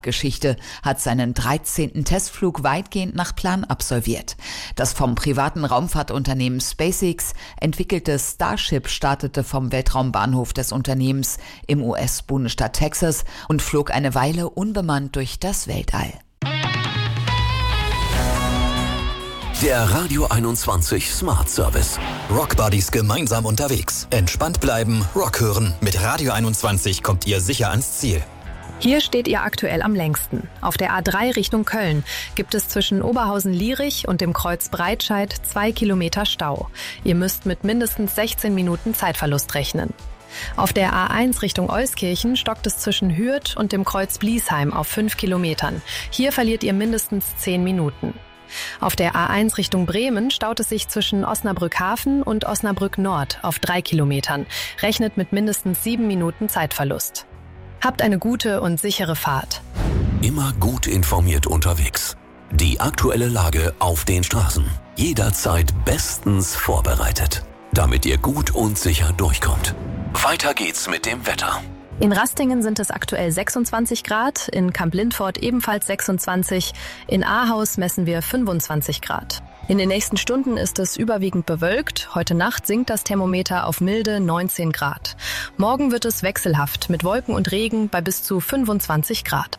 Geschichte hat seinen 13. Testflug weitgehend nach Plan absolviert. Das vom privaten Raumfahrtunternehmen SpaceX entwickelte Starship startete vom Weltraumbahnhof des Unternehmens im US-Bundesstaat Texas und flog eine Weile unbemannt durch das Weltall. Der Radio 21 Smart Service. Rockbuddies gemeinsam unterwegs. Entspannt bleiben, Rock hören. Mit Radio 21 kommt ihr sicher ans Ziel. Hier steht ihr aktuell am längsten. Auf der A3 Richtung Köln gibt es zwischen Oberhausen-Lierich und dem Kreuz Breitscheid 2 Kilometer Stau. Ihr müsst mit mindestens 16 Minuten Zeitverlust rechnen. Auf der A1 Richtung Euskirchen stockt es zwischen Hürth und dem Kreuz Bliesheim auf 5 Kilometern. Hier verliert ihr mindestens 10 Minuten. Auf der A1 Richtung Bremen staut es sich zwischen Osnabrück-Hafen und Osnabrück-Nord auf 3 Kilometern. Rechnet mit mindestens 7 Minuten Zeitverlust. Habt eine gute und sichere Fahrt. Immer gut informiert unterwegs. Die aktuelle Lage auf den Straßen. Jederzeit bestens vorbereitet, damit ihr gut und sicher durchkommt. Weiter geht's mit dem Wetter. In Rastingen sind es aktuell 26 Grad, in Kamp-Lindfort ebenfalls 26, in Ahaus messen wir 25 Grad. In den nächsten Stunden ist es überwiegend bewölkt. Heute Nacht sinkt das Thermometer auf milde 19 Grad. Morgen wird es wechselhaft mit Wolken und Regen bei bis zu 25 Grad.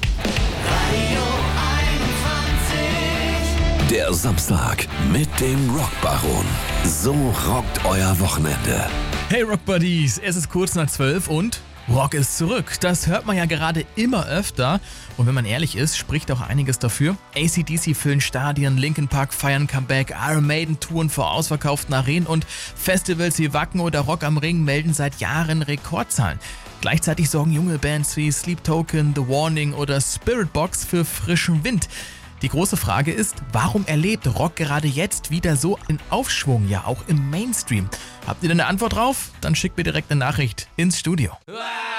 Der Samstag mit dem Rockbaron. So rockt euer Wochenende. Hey Rockbuddies, es ist kurz nach 12 und Rock ist zurück. Das hört man ja gerade immer öfter. Und wenn man ehrlich ist, spricht auch einiges dafür. AC/DC füllen Stadien, Linkin Park feiern Comeback, Iron Maiden touren vor ausverkauften Arenen und Festivals wie Wacken oder Rock am Ring melden seit Jahren Rekordzahlen. Gleichzeitig sorgen junge Bands wie Sleep Token, The Warning oder Spiritbox für frischen Wind. Die große Frage ist, warum erlebt Rock gerade jetzt wieder so einen Aufschwung, ja auch im Mainstream? Habt ihr da eine Antwort drauf? Dann schickt mir direkt eine Nachricht ins Studio.